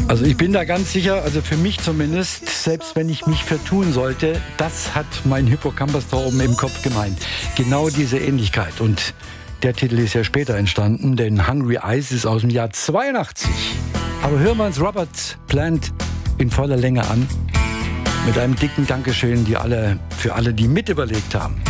Also ich bin da ganz sicher, also für mich zumindest, selbst wenn ich mich vertun sollte, das hat mein Hippocampus da oben im Kopf gemeint. Genau diese Ähnlichkeit. Und der Titel ist ja später entstanden, denn Hungry Eyes ist aus dem Jahr 82. Aber hören wir uns Robert Plant in voller Länge an. Mit einem dicken Dankeschön für alle, die mit überlegt haben.